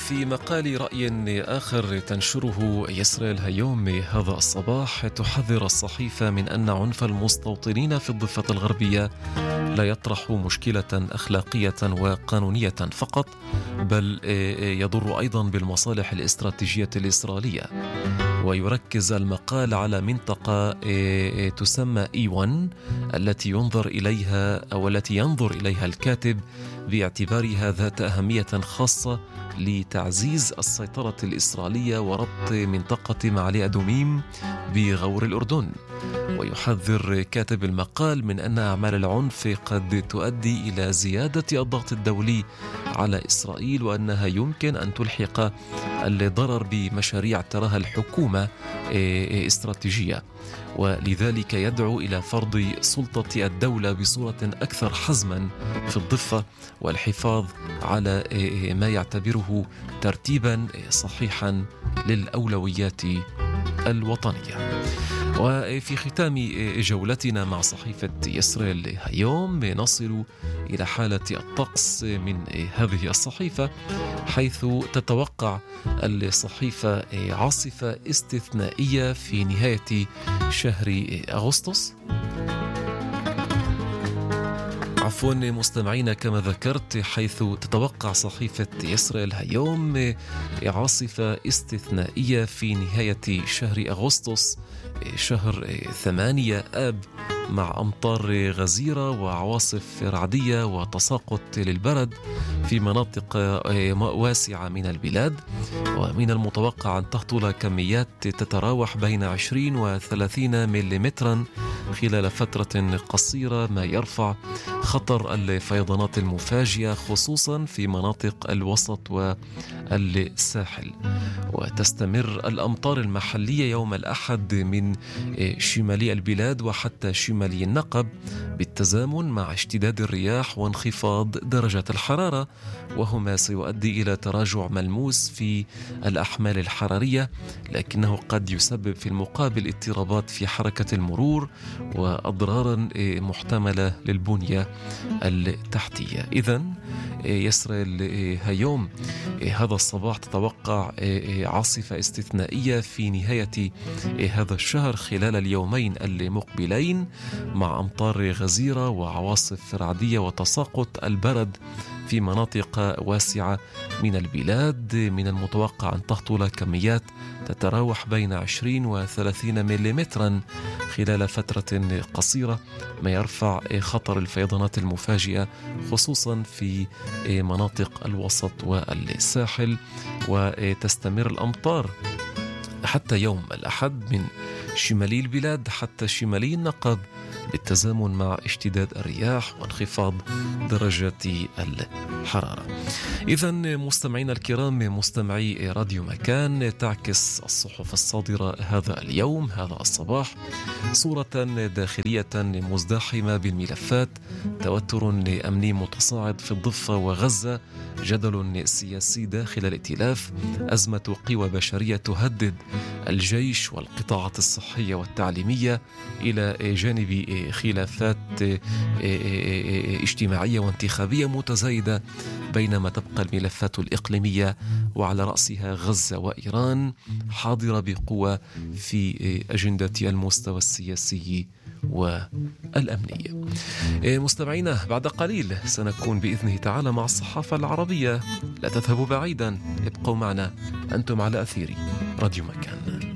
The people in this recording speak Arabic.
وفي مقال رأي آخر تنشره يسرائيل هيوم هذا الصباح، تحذر الصحيفة من أن عنف المستوطنين في الضفة الغربية لا يطرح مشكلة أخلاقية وقانونية فقط، بل يضر أيضا بالمصالح الاستراتيجية الإسرائيلية. ويركز المقال على منطقة تسمى E1 التي ينظر إليها الكاتب باعتبارها ذات أهمية خاصة لتعزيز السيطرة الإسرائيلية وربط منطقة معالي أدوميم بغور الأردن. ويحذر كاتب المقال من أن أعمال العنف قد تؤدي إلى زيادة الضغط الدولي على إسرائيل، وأنها يمكن أن تلحق الضرر بمشاريع تراها الحكومة استراتيجية، ولذلك يدعو إلى فرض سلطة الدولة بصورة أكثر حزما في الضفة والحفاظ على ما يعتبره ترتيبا صحيحا للأولويات الوطنية. وفي ختام جولتنا مع صحيفة يسرائيل هيوم نصل إلى حالة الطقس من هذه الصحيفة، حيث تتوقع الصحيفة عاصفة استثنائية في نهاية شهر أغسطس. مستمعين، كما ذكرت، حيث تتوقع صحيفة يسرائيل هيوم عاصفة استثنائية في نهاية شهر أغسطس، شهر 8 آب، مع أمطار غزيرة وعواصف رعدية وتساقط للبرد في مناطق واسعة من البلاد. ومن المتوقع أن تهطل كميات تتراوح بين 20 و 30 ملم خلال فترة قصيرة، ما يرفع خطر الفيضانات المفاجئة خصوصا في مناطق الوسط والساحل. وتستمر الأمطار المحلية يوم الأحد من شمالي البلاد وحتى شمالي النقب، بالتزامن مع اشتداد الرياح وانخفاض درجة الحرارة، وهما سيؤدي إلى تراجع ملموس في الأحمال الحرارية، لكنه قد يسبب في المقابل اضطرابات في حركة المرور وأضرارا محتملة للبنية التحتية. إذن يسرائيل هيوم هذا الصباح تتوقع عاصفة استثنائية في نهاية هذا الشهر خلال اليومين المقبلين، مع أمطار غزيرة وعواصف رعدية وتساقط البرد في مناطق واسعة من البلاد. من المتوقع أن تهطل كميات تتراوح بين 20 و 30 ملم خلال فترة قصيرة، ما يرفع خطر الفيضانات المفاجئة خصوصا في مناطق الوسط والساحل. وتستمر الأمطار حتى يوم الأحد من شمالي البلاد حتى شمالي النقب، بالتزامن مع اشتداد الرياح وانخفاض درجات الحرارة. إذن مستمعينا الكرام، مستمعي راديو مكان، تعكس الصحف الصادرة هذا اليوم هذا الصباح صورة داخلية مزدحمة بالملفات: توتر أمني متصاعد في الضفة وغزة، جدل سياسي داخل الائتلاف، أزمة قوى بشرية تهدد الجيش والقطاعات الصحية والتعليمية، إلى جانب خلافات اجتماعية وانتخابية متزايدة، بينما تبقى الملفات الإقليمية وعلى رأسها غزة وإيران حاضرة بقوة في أجندة المستوى السياسي والأمنية. مستمعينا، بعد قليل سنكون بإذنه تعالى مع الصحافة العربية، لا تذهبوا بعيدا، ابقوا معنا، أنتم على أثير راديو مكان.